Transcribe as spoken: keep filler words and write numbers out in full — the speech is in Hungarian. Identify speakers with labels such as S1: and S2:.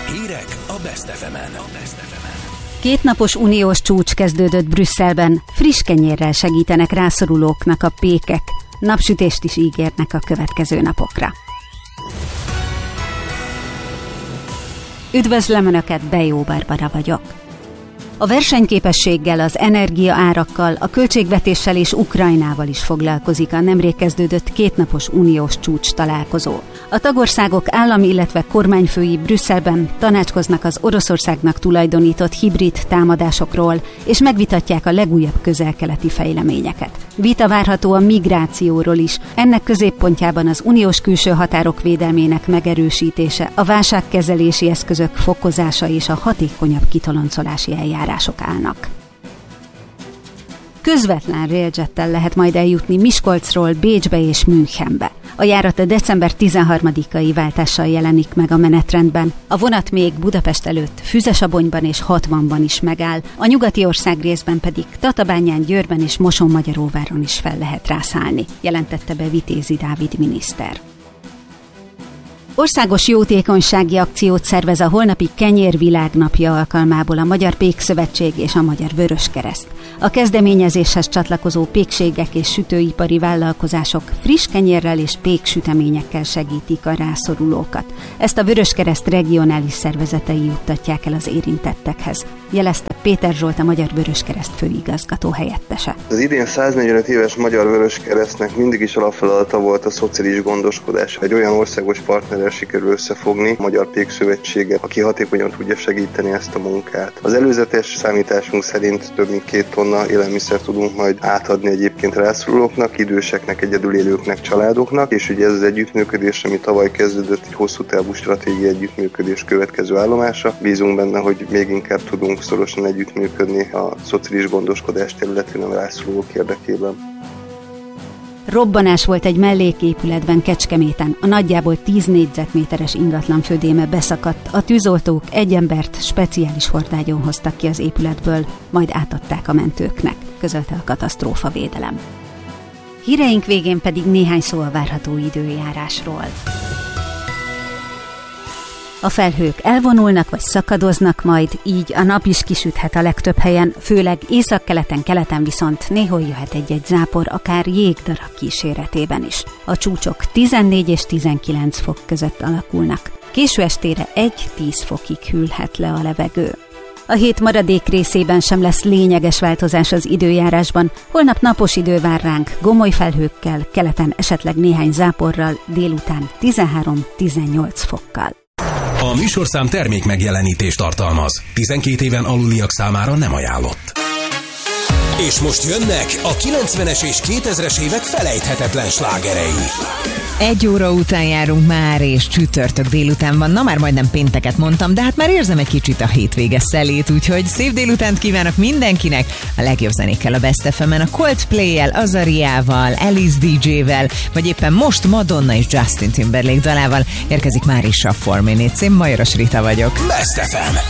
S1: Hírek a Best ef emen.
S2: Kétnapos uniós csúcs kezdődött Brüsszelben, friss kenyérrel segítenek rászorulóknak a pékek, napsütést is ígérnek a következő napokra. Üdvözlöm Önöket, Bejó Barbara vagyok. A versenyképességgel, az energiaárakkal, a költségvetéssel és Ukrajnával is foglalkozik a nemrég kezdődött kétnapos uniós csúcs találkozó. A tagországok állami, illetve kormányfői Brüsszelben tanácskoznak az Oroszországnak tulajdonított hibrid támadásokról, és megvitatják a legújabb közel-keleti fejleményeket. Vita várható a migrációról is, ennek középpontjában az uniós külső határok védelmének megerősítése, a válságkezelési eszközök fokozása és a hatékonyabb kitoloncolási eljárások állnak. Közvetlen railjettel lehet majd eljutni Miskolcról Bécsbe és Münchenbe. A járat a december tizenharmadikai váltással jelenik meg a menetrendben. A vonat még Budapest előtt Füzesabonyban és Hatvanban is megáll, a nyugati országrészben pedig Tatabányán, Győrben és Mosonmagyaróváron is fel lehet rászállni, jelentette be Vitézi Dávid miniszter. Országos jótékonysági akciót szervez a holnapi Kenyérvilágnapja alkalmából a Magyar Pékszövetség és a Magyar Vöröskereszt. A kezdeményezéshez csatlakozó pékségek és sütőipari vállalkozások friss kenyérrel és péksüteményekkel segítik a rászorulókat. Ezt a Vöröskereszt regionális szervezetei juttatják el az érintettekhez, jelezte Péter Zsolt, a Magyar Vöröskereszt főigazgató helyettese.
S3: Az idén száznegyvenöt éves Magyar Vöröskeresztnek mindig is alapfeladata volt a szociális gondoskodás. Egy olyan országos partnerrel sikerül összefogni a Magyar Pékszövetséget, aki hatékonyan tudja segíteni ezt a munkát. Az előzetes számításunk szerint több mint két tonna élelmiszer tudunk majd átadni egyébként rászorulóknak, időseknek, egyedül élőknek, családoknak, és ugye ez az együttműködés, ami tavaly kezdődött, egy hosszú távú stratégiai együttműködés következő állomása. Bízunk benne, hogy még inkább tudunk szorosan együttműködni a szociális gondoskodás területén a rászorulók érdekében.
S2: Robbanás volt egy melléképületben Kecskeméten, a nagyjából tíz négyzetméteres ingatlan födéme beszakadt, a tűzoltók egy embert speciális hordágyon hoztak ki az épületből, majd átadták a mentőknek, közölte a katasztrófavédelem. Híreink végén pedig néhány szó a várható időjárásról. A felhők elvonulnak vagy szakadoznak majd, így a nap is kisüthet a legtöbb helyen, főleg északkeleten, keleten viszont néhol jöhet egy-egy zápor, akár jégdarab kíséretében is. A csúcsok tizennégy és tizenkilenc fok között alakulnak. Késő estére egy-tíz fokig hűlhet le a levegő. A hét maradék részében sem lesz lényeges változás az időjárásban. Holnap napos idő vár ránk, gomoly felhőkkel, keleten esetleg néhány záporral, délután tizenhárom-tizennyolc fokkal.
S1: A műsorszám termék megjelenítést tartalmaz. tizenkét éven aluliak számára nem ajánlott. És most jönnek a kilencvenes és kétezres évek felejthetetlen slágerei.
S4: Egy óra után járunk már, és csütörtök délután van. Na már majdnem pénteket mondtam, de hát már érzem egy kicsit a hétvége szelét, úgyhogy szép délutánt kívánok mindenkinek. A legjobb zenékkel a Best ef emen, a Coldplay-jel, Azariával, Alice dé dzsével, vagy éppen most Madonna és Justin Timberlake dalával érkezik már is a four minutes. Én Majoros Rita vagyok.
S1: Best ef em.